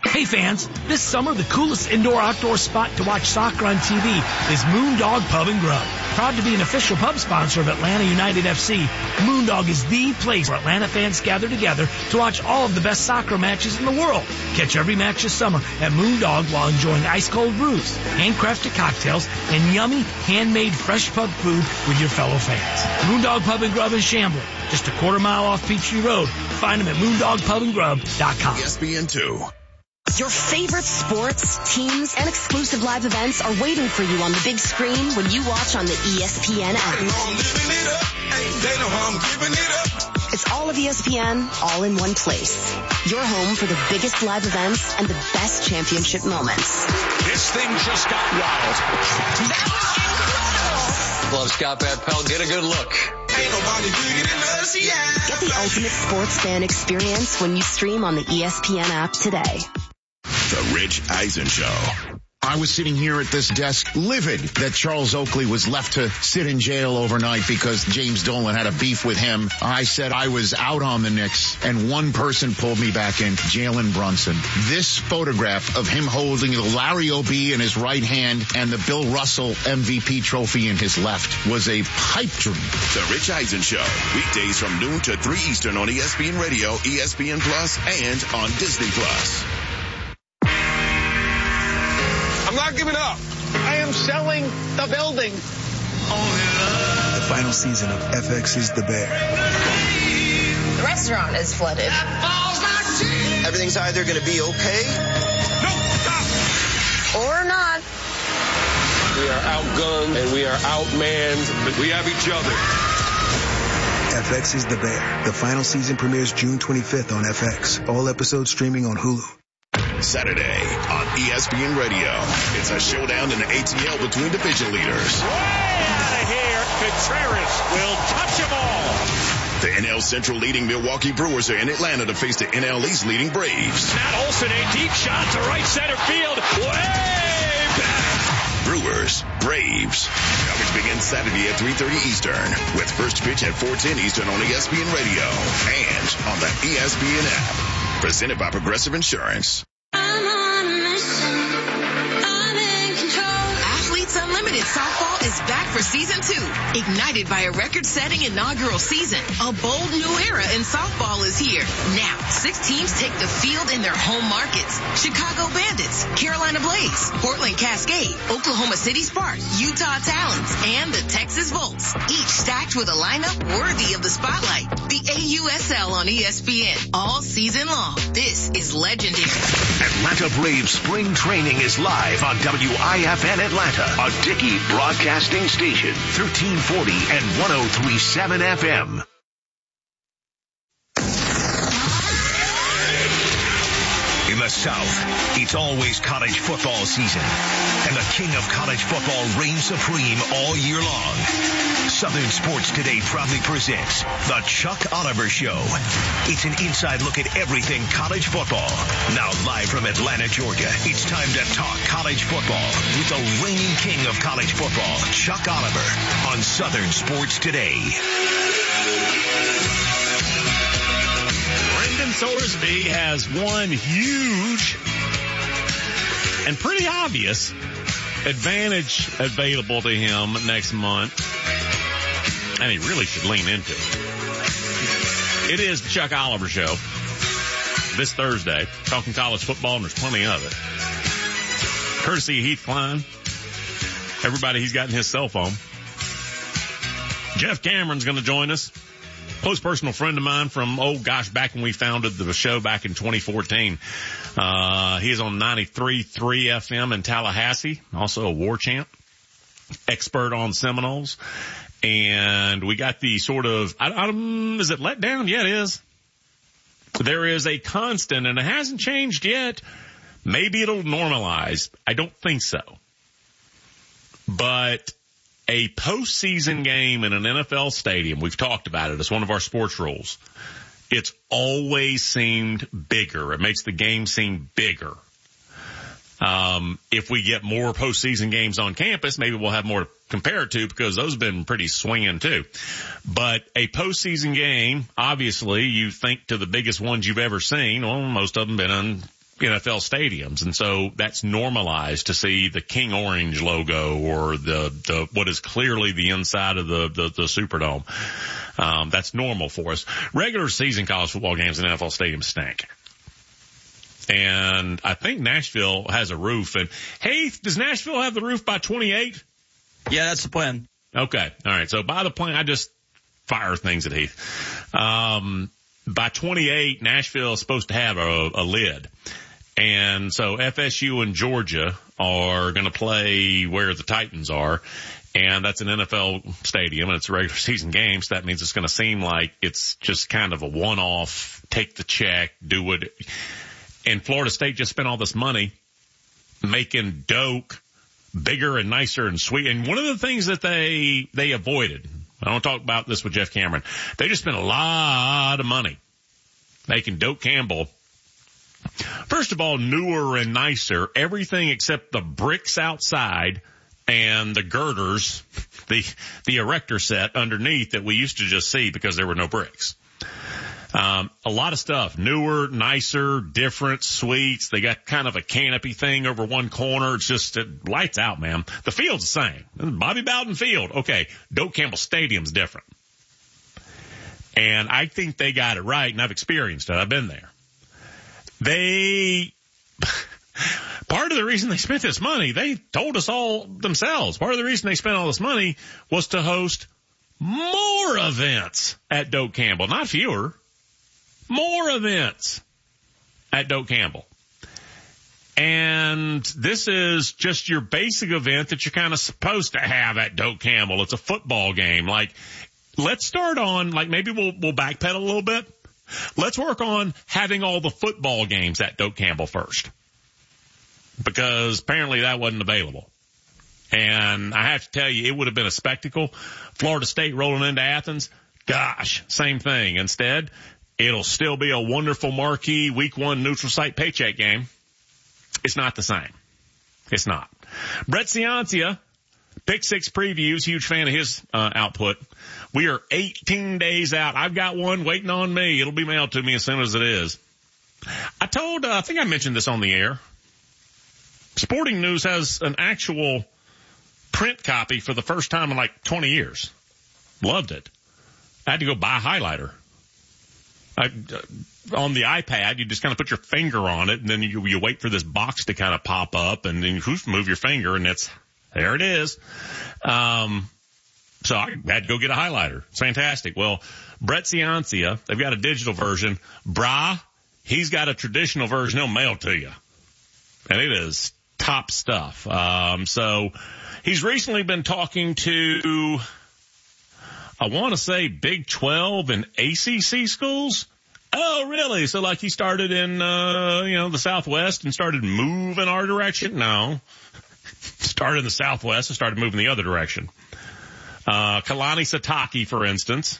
Hey fans, this summer the coolest indoor-outdoor spot to watch soccer on TV is Moondog Pub and Grub. Proud to be an official pub sponsor of Atlanta United FC, Moondog is the place where Atlanta fans gather together to watch all of the best soccer matches in the world. Catch every match this summer at Moondog while enjoying ice-cold brews, handcrafted cocktails, and yummy, handmade fresh pub food with your fellow fans. Moondog Pub and Grub in Chamblee, just a quarter mile off Peachtree Road. Find them at moondogpubandgrub.com. ESPN2. Your favorite sports, teams, and exclusive live events are waiting for you on the big screen when you watch on the ESPN app. It's all of ESPN, all in one place. Your home for the biggest live events and the best championship moments. This thing just got wild. That was incredible. Love Scott Van Pelt. Get a good look. Ain't nobody bigger than us, yeah. Get the ultimate sports fan experience when you stream on the ESPN app today. The Rich Eisen Show. I was sitting here at this desk livid that Charles Oakley was left to sit in jail overnight because James Dolan had a beef with him. I said I was out on the Knicks, and one person pulled me back in, Jalen Brunson. This photograph of him holding the Larry O'B in his right hand and the Bill Russell MVP trophy in his left was a pipe dream. The Rich Eisen Show. Weekdays from noon to 3 Eastern on ESPN Radio, ESPN Plus, and on Disney Plus. I'm not giving up. I am selling the building. The final season of FX is the Bear. The restaurant is flooded. Everything's either going to be okay. No, stop. Or not. We are outgunned and we are outmanned, but we have each other. FX is the Bear. The final season premieres June 25th on FX. All episodes streaming on Hulu. Saturday on ESPN Radio. It's a showdown in the ATL between division leaders. Way out of here. Contreras will touch them all. The NL Central leading Milwaukee Brewers are in Atlanta to face the NL East leading Braves. Matt Olson, a deep shot to right center field. Way back. Brewers, Braves. Coverage begins Saturday at 3:30 Eastern with first pitch at 4:10 Eastern on ESPN Radio and on the ESPN app. Presented by Progressive Insurance. Athletes Unlimited Softball is back for season 2. Ignited by a record-setting inaugural season, a bold new era in softball is here. Now, 6 teams take the field in their home markets. Chicago Bandits, Carolina Blaze, Portland Cascade, Oklahoma City Spark, Utah Talons, and the Texas Volts. Each stacked with a lineup worthy of the spotlight. The AUSL on ESPN all season long. This is legendary. Atlanta Braves spring training is live on WIFN Atlanta, a Dickey broadcasting station, 1340 and 103.7 FM. In the South, it's always college football season, and the king of college football reigns supreme all year long. Southern Sports Today proudly presents The Chuck Oliver Show. It's an inside look at everything college football. Now live from Atlanta, Georgia, it's time to talk college football with the reigning king of college football, Chuck Oliver, on Southern Sports Today. Brendan Sorsby has one huge and pretty obvious advantage available to him next month, and he really should lean into it. It is the Chuck Oliver Show this Thursday, talking college football, and there's plenty of it. Courtesy of Heath Klein. Everybody he's got in his cell phone. Jeff Cameron's going to join us. Close personal friend of mine from, back when we founded the show back in 2014. He is on 93.3 FM in Tallahassee, also a war champ, expert on Seminoles. And we got the sort of, is it let down? Yeah, it is. There is a constant, and it hasn't changed yet. Maybe it'll normalize. I don't think so. But a postseason game in an NFL stadium, we've talked about it. It's one of our sports rules. It's always seemed bigger. It makes the game seem bigger. If we get more postseason games on campus, maybe we'll have more to compare it to because those have been pretty swinging too. But a postseason game, obviously, you think to the biggest ones you've ever seen. Well, most of them been NFL stadiums. And so that's normalized to see the King Orange logo or the what is clearly the inside of the Superdome. That's normal for us. Regular season college football games in NFL stadiums stink. And I think Nashville has a roof. And Heath, does Nashville have the roof by 28? Yeah, that's the plan. Okay. All right. So by the plan, I just fire things at Heath. By 28, Nashville is supposed to have a lid. And so FSU and Georgia are going to play where the Titans are. And that's an NFL stadium and it's a regular season game. So that means it's going to seem like it's just kind of a one-off, take the check, do it. And Florida State just spent all this money making Doak bigger and nicer and sweet. And one of the things that they avoided, I don't talk about this with Jeff Cameron, they just spent a lot of money making Doak Campbell, first of all, newer and nicer, everything except the bricks outside and the girders, the erector set underneath that we used to just see because there were no bricks. A lot of stuff, newer, nicer, different, sweets. They got kind of a canopy thing over one corner. It's just, it lights out, man. The field's the same. Bobby Bowden Field. Okay. Doak Campbell Stadium's different. And I think they got it right, and I've experienced it. I've been there. Part of the reason they spent this money, they told us all themselves, part of the reason they spent all this money was to host more events at Doak Campbell, not fewer. More events at Doak Campbell. And this is just your basic event that you're kind of supposed to have at Doak Campbell. It's a football game. Like, let's start on, like, maybe we'll backpedal a little bit. Let's work on having all the football games at Doak Campbell first. Because apparently that wasn't available. And I have to tell you, it would have been a spectacle. Florida State rolling into Athens. Gosh, same thing. Instead, it'll still be a wonderful marquee week one neutral site paycheck game. It's not the same. It's not. Brett Ciancia, Pick Six Previews, huge fan of his output. We are 18 days out. I've got one waiting on me. It'll be mailed to me as soon as it is. I think I mentioned this on the air. Sporting News has an actual print copy for the first time in like 20 years. Loved it. I had to go buy a highlighter. On the iPad, you just kind of put your finger on it, and then you wait for this box to kind of pop up, and then you move your finger, and there it is. So I had to go get a highlighter. It's fantastic. Well, Brett Ciancia, they've got a digital version. He's got a traditional version. He'll mail to you. And it is top stuff. So he's recently been talking to, I want to say, Big 12 and ACC schools. Oh, really? So like he started in, the Southwest and started moving our direction? No. Started in the Southwest and started moving the other direction. Kalani Sitake, for instance,